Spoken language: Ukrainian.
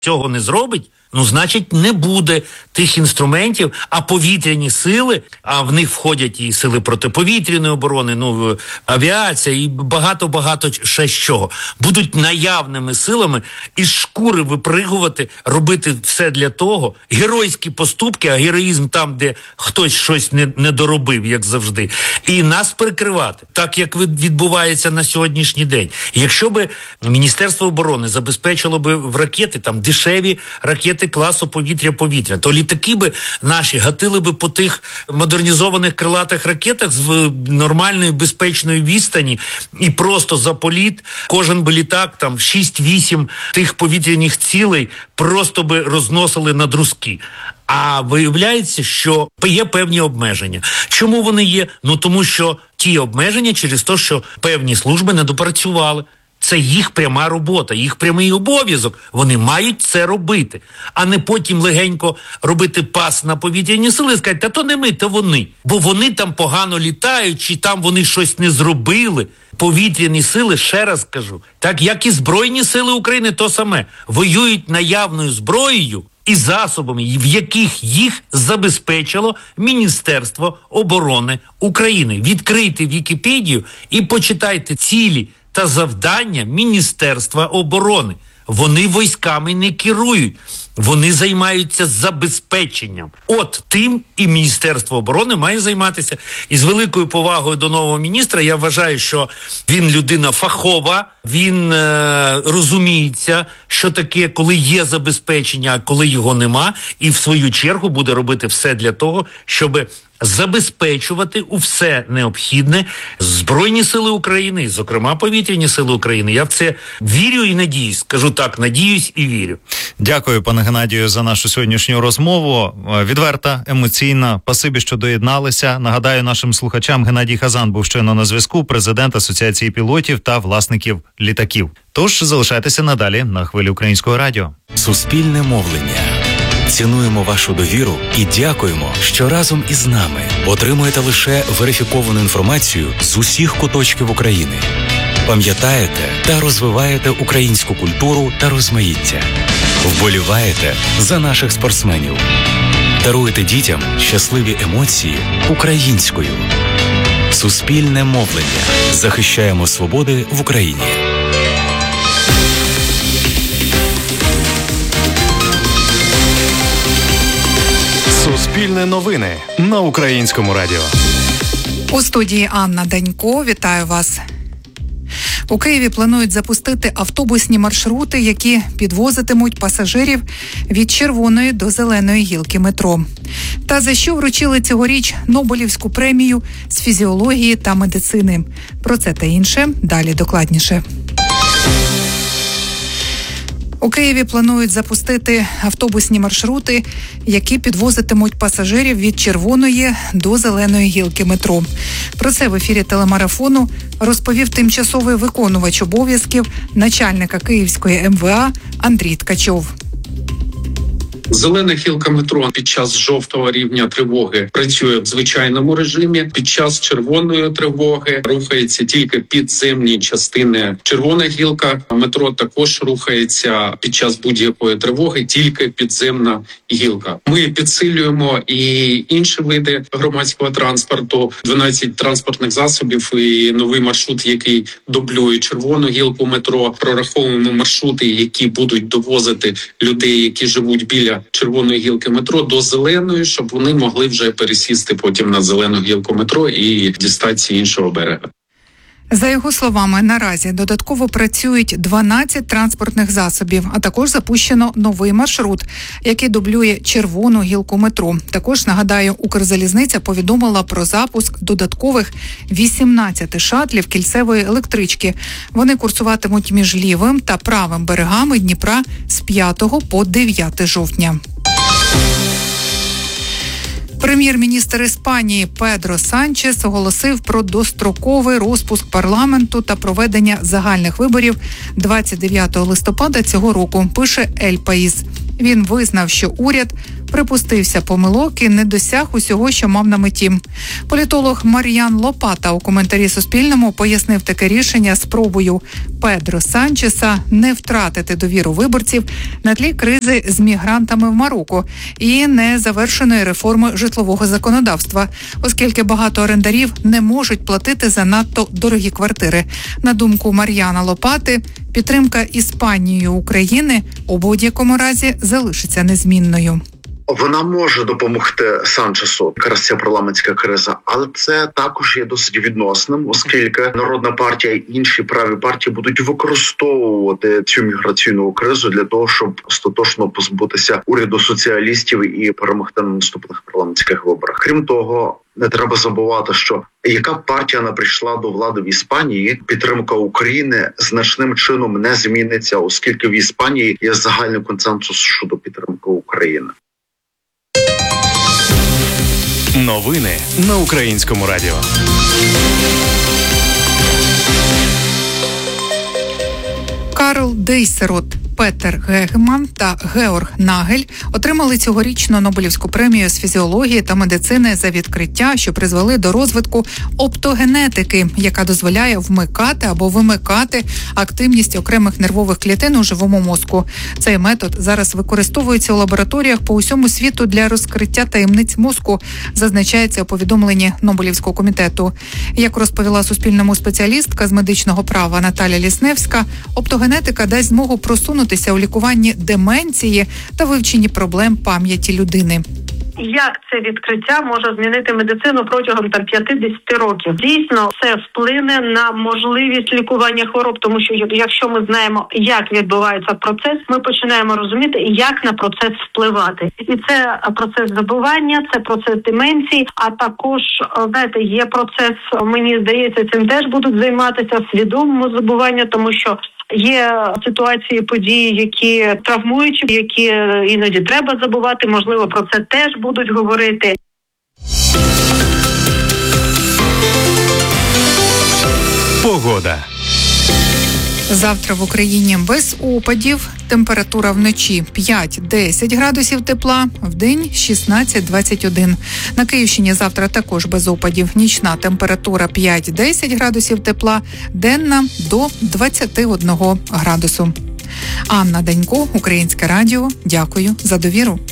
цього не зробить, значить, не буде тих інструментів, а повітряні сили, а в них входять і сили протиповітряної оборони, авіація і багато-багато ще чого, будуть наявними силами із шкури випригувати, робити все для того, геройські поступки, а героїзм там, де хтось щось не доробив, як завжди, і нас перекривати, так як відбувається на сьогоднішній день. Якщо би Міністерство оборони забезпечило би в ракети, там, дешеві ракети класу повітря-повітря, то літаки би наші гатили би по тих модернізованих крилатих ракетах з нормальної безпечної відстані, і просто за політ кожен би літак, там 6-8 тих повітряних цілей просто би розносили на друзки. А виявляється, що є певні обмеження. Чому вони є? Тому що ті обмеження через те, що певні служби не допрацювали. Це їх пряма робота, їх прямий обов'язок. Вони мають це робити. А не потім легенько робити пас на повітряні сили і сказати, та то не ми, то вони. Бо вони там погано літають, чи там вони щось не зробили. Повітряні сили, ще раз кажу, так як і Збройні сили України, то саме. Воюють наявною зброєю і засобами, в яких їх забезпечило Міністерство оборони України. Відкрийте Вікіпедію і почитайте цілі та завдання Міністерства оборони. Вони військами не керують. Вони займаються забезпеченням. От тим і Міністерство оборони має займатися. І з великою повагою до нового міністра, я вважаю, що він людина фахова, він розуміється, що таке, коли є забезпечення, а коли його нема. І в свою чергу буде робити все для того, щоб забезпечувати все необхідне Збройні сили України, зокрема повітряні сили України. Я в це вірю і надіюсь. Скажу так, надіюсь і вірю. Дякую, пане Геннадію, за нашу сьогоднішню розмову. Відверта, емоційна. Спасибі, що доєдналися. Нагадаю нашим слухачам, Геннадій Хазан був щойно на зв'язку, президент Асоціації пілотів та власників літаків. Тож залишайтеся надалі на хвилі Українського радіо. Суспільне мовлення. Цінуємо вашу довіру і дякуємо, що разом із нами отримуєте лише верифіковану інформацію з усіх куточків України. Пам'ятаєте та розвиваєте українську культуру та розмаїття. Вболіваєте за наших спортсменів. Даруєте дітям щасливі емоції українською. Суспільне мовлення. Захищаємо свободи в Україні. Суспільне новини на Українському радіо. У студії Анна Данько. Вітаю вас. У Києві планують запустити автобусні маршрути, які підвозитимуть пасажирів від червоної до зеленої гілки метро. Та за що вручили цьогоріч Нобелівську премію з фізіології та медицини. Про це та інше далі докладніше. У Києві планують запустити автобусні маршрути, які підвозитимуть пасажирів від червоної до зеленої гілки метро. Про це в ефірі телемарафону розповів тимчасовий виконувач обов'язків начальника Київської МВА Андрій Ткачов. Зелена гілка метро під час жовтого рівня тривоги працює в звичайному режимі. Під час червоної тривоги рухається тільки підземні частини. Червона гілка метро також рухається під час будь-якої тривоги, тільки підземна гілка. Ми підсилюємо і інші види громадського транспорту, 12 транспортних засобів і новий маршрут, який дублює червону гілку метро. Прораховуємо маршрути, які будуть довозити людей, які живуть біля червоної гілки метро, до зеленої, щоб вони могли вже пересісти потім на зелену гілку метро і дістатися іншого берега. За його словами, наразі додатково працюють 12 транспортних засобів, а також запущено новий маршрут, який дублює червону гілку метро. Також, нагадаю, Укрзалізниця повідомила про запуск додаткових 18 шатлів кільцевої електрички. Вони курсуватимуть між лівим та правим берегами Дніпра з 5 по 9 жовтня. Прем'єр-міністр Іспанії Педро Санчес оголосив про достроковий розпуск парламенту та проведення загальних виборів 29 листопада цього року, пише Ель Паїс. Він визнав, що уряд припустився помилок і не досяг усього, що мав на меті. Політолог Мар'ян Лопата у коментарі Суспільному пояснив таке рішення спробою Педро Санчеса не втратити довіру виборців на тлі кризи з мігрантами в Марокко і незавершеної реформи житлового законодавства, оскільки багато орендарів не можуть платити за надто дорогі квартири. На думку Мар'яна Лопати, підтримка Іспанією України у будь-якому разі залишиться незмінною. Вона може допомогти Санчесу, якраз ця парламентська криза, але це також є досить відносним, оскільки Народна партія і інші праві партії будуть використовувати цю міграційну кризу для того, щоб остаточно позбутися уряду соціалістів і перемогти на наступних парламентських виборах. Крім того, не треба забувати, що яка партія не прийшла до влади в Іспанії, підтримка України значним чином не зміниться, оскільки в Іспанії є загальний консенсус щодо підтримки України. Новини на Українському радіо. Карл Дейсерот, Петер Гегеман та Георг Нагель отримали цьогорічну Нобелівську премію з фізіології та медицини за відкриття, що призвели до розвитку оптогенетики, яка дозволяє вмикати або вимикати активність окремих нервових клітин у живому мозку. Цей метод зараз використовується у лабораторіях по усьому світу для розкриття таємниць мозку, зазначається у повідомленні Нобелівського комітету. Як розповіла Суспільному спеціалістка з медичного права Наталя Лісневська, оптогенетика дасть змогу просунутися у лікуванні деменції та вивченні проблем пам'яті людини. Як це відкриття може змінити медицину протягом 50 років? Дійсно, це вплине на можливість лікування хвороб, тому що якщо ми знаємо, як відбувається процес, ми починаємо розуміти, як на процес впливати. І це процес забування, це процес деменції, а також, знаєте, є процес, мені здається, цим теж будуть займатися свідомому забуванню, тому що є ситуації, події, які травмуючі, які іноді треба забувати, можливо, про це теж будуть говорити. Погода. Завтра в Україні без опадів. Температура вночі 5-10 градусів тепла, вдень 16-21. На Київщині завтра також без опадів. Нічна температура 5-10 градусів тепла, денна до 21 градусу. Анна Данько, Українське радіо. Дякую за довіру.